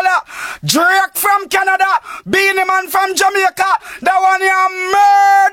Australia, Drake from Canada, Beanie Man from Jamaica, that one you murder.